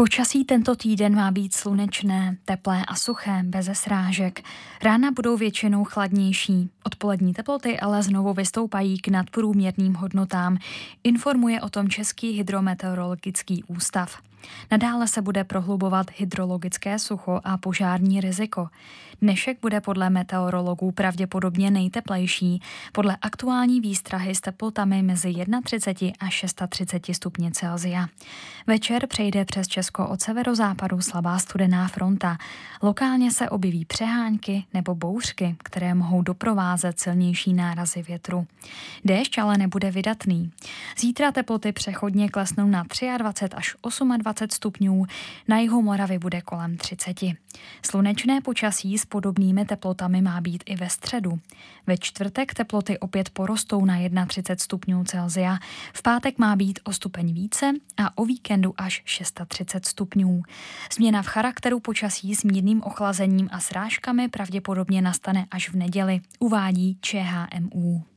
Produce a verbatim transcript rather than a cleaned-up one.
Počasí tento týden má být slunečné, teplé a suché, beze srážek. Rána budou většinou chladnější. Odpolední teploty ale znovu vystoupají k nadprůměrným hodnotám, informuje o tom Český hydrometeorologický ústav. Nadále se bude prohlubovat hydrologické sucho a požární riziko. Dnešek bude podle meteorologů pravděpodobně nejteplejší, podle aktuální výstrahy s teplotami mezi třicet jedna až třicet šest stupňů Celsia. Večer přejde přes Česko od severozápadu slabá studená fronta. Lokálně se objeví přehánky nebo bouřky, které mohou doprovázet silnější nárazy větru. Déšť ale nebude vydatný. Zítra teploty přechodně klesnou na dvacet tři až dvacet osm stupňů, na jihu Moravy bude kolem třicet. Slunečné počasí s podobnými teplotami má být i ve středu. Ve čtvrtek teploty opět porostou na třicet jedna stupňů Celsia, v pátek má být o stupeň více a o víkendu až třicet šest stupňů. Změna v charakteru počasí s mírným ochlazením a srážkami pravděpodobně nastane až v neděli, uvádí ČHMÚ.